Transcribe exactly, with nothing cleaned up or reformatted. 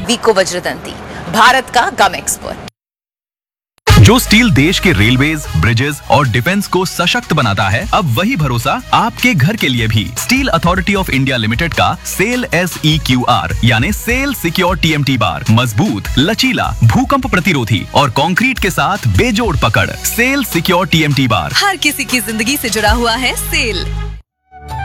वीको वज्रदंती, भारत का गम एक्सपर्ट। जो स्टील देश के रेलवेज, ब्रिजेस और डिफेंस को सशक्त बनाता है, अब वही भरोसा आपके घर के लिए भी। Steel authority of India limited का cell S E Q R यानी cell secure T M T bar मजबूत, लचीला, भूकंप प्रतिरोधी और कंक्रीट के साथ बेजोड़ पकड़। Cell secure T M T bar हर किसी की जिंदगी से जुड़ा हुआ है सेल।